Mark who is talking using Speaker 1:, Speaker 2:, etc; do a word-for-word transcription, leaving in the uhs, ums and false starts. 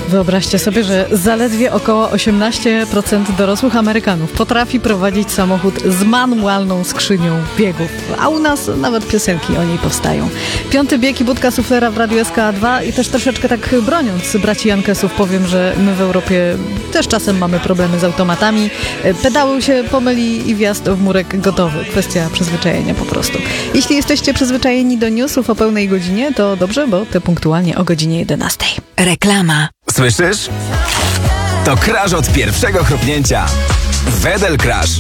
Speaker 1: Wyobraźcie sobie, że zaledwie około osiemnaście procent dorosłych Amerykanów potrafi prowadzić samochód z manualną skrzynią biegów, a u nas nawet piosenki o niej powstają. Piąty bieg i budka suflera w Radiu S K dwa i też troszeczkę tak broniąc braci Jankesów powiem, że my w Europie też czasem mamy problemy z automatami. Pedały się pomyli i wjazd w murek gotowy. Kwestia przyzwyczajenia po prostu. Jeśli jesteście przyzwyczajeni do newsów o pełnej godzinie, to dobrze, bo te punktualnie o godzinie jedenastej.
Speaker 2: Reklama.
Speaker 3: Słyszysz? To crash od pierwszego chrupnięcia. Wedel Crash.